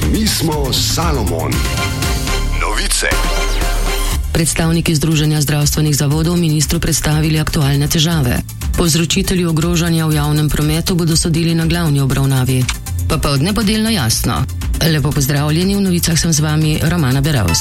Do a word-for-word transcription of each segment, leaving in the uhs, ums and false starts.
Mi smo Salomon. Novice. Predstavniki Združenja zdravstvenih zavodov ministru predstavili aktualne težave. Povzročitelji ogrožanja v javnem prometu bodo sodili na glavni obravnavi. Pa pa od ne bo delno jasno. Lepo pozdravljeni, v novicah sem z vami Romana Beravs.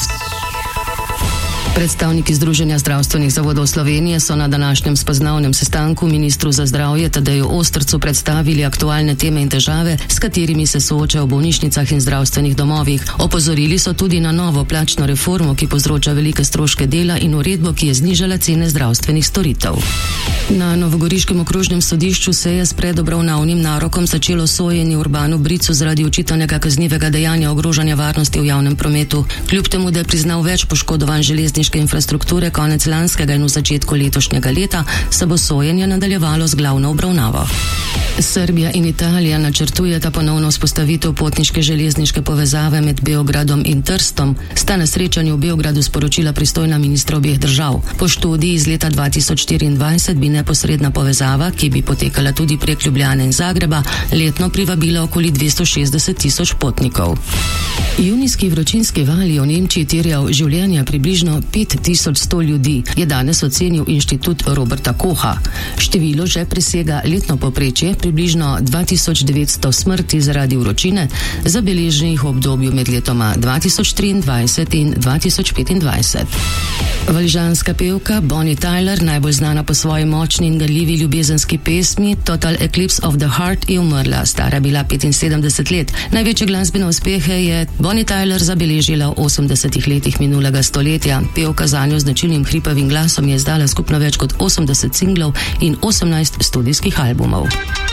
Predstavniki Združenja zdravstvenih zavodov Slovenije so na današnjem spoznavnem sestanku ministru za zdravje Tadeju Ostercu predstavili aktualne teme in težave, s katerimi se soočajo v bolnišnicah in zdravstvenih domovih. Opozorili so tudi na novo plačno reformo, ki povzroča velike stroške dela, in uredbo, ki je znižala cene zdravstvenih storitev. Na novogoriškem okrožnem sodišču se je s predobravnavnim narokom začelo sojenje Urbanu Bricu zaradi očitanega kaznivega dejanja ogrožanja varnosti v javnem prometu. Kljub temu, da je priznal več poškodovanj železniške infrastrukture konec lanskega in v začetku letošnjega leta, se bo sojenje nadaljevalo z glavno obravnavo. Srbija in Italija načrtujeta ponovno vzpostavitev potniške železniške povezave med Beogradom in Trstom, sta na srečanju v Beogradu sporočila pristojna ministra obeh držav. Po študiji iz leta dva tisoč štiriindvajset bi neposredna povezava, ki bi potekala tudi prek Ljubljane in Zagreba, letno privabila okoli dvesto šestdeset tisoč potnikov. Junijski vročinski val je v Nemčiji terjal življenja približno pet tisoč sto ljudi, je danes ocenil inštitut Roberta Koha. Število že presega letno povprečje, približno dva tisoč devetsto smrti zaradi vročine, zabeleženih v obdobju med letoma dva tisoč triindvajset in dva tisoč petindvajset. Valižanska pevka Bonnie Tyler, najbolj znana po svoji močni in ganljivi ljubezenski pesmi Total Eclipse of the Heart, je umrla, stara bila petinsedemdeset let. Največje glasbene uspehe je Bonnie Tyler zabeležila v osemdesetih letih minulega stoletja. Pevka zanjo z značilnim hripavim glasom je izdala skupno več kot osemdeset singlov in osemnajst studijskih albumov.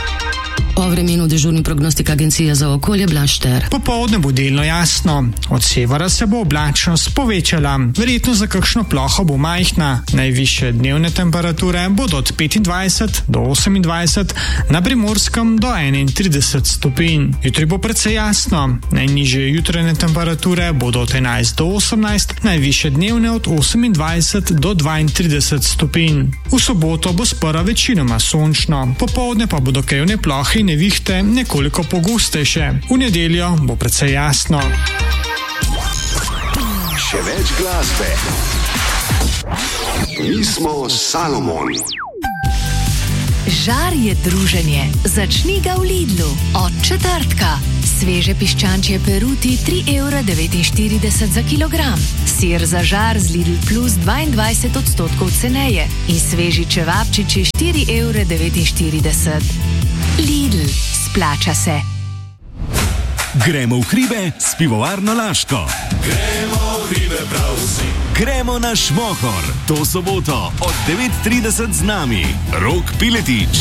O vremenu dežurni prognostik Agencije za okolje Blaž Šter. Popoldne bo delno jasno. Od severa se bo oblačnost povečala. Verjetno za kakšno ploho bo majhna. Najvišje dnevne temperature bodo od petindvajset do osemindvajset, na Primorskem do enaintrideset stopinj. Jutri bo precej jasno. Najnižje jutranje temperature bodo od enajst do osemnajst, najvišje dnevne od osemindvajset do dvaintrideset stopinj. V soboto bo sprva večinoma sončno. Popoldne pa bodo krajevne plohe in nevihte nekoliko pogostejše. V nedeljo bo precej jasno. Še več glasbe. Mi smo Salomon. Žar je druženje. Začni ga v Lidlu. Od četrtka. Sveže piščančje peruti tri evre devetinštirideset za kilogram. Sir za žar z Lidl Plus dvaindvajset odstotkov ceneje. In sveži čevapčiči štiri evre devetinštirideset. Lidl, splača se. Gremo v hribe s pivovarno Laško. Gremo v hribe prav vsi. Gremo na Šmohor. To soboto od devet trideset z nami Rok Piletič,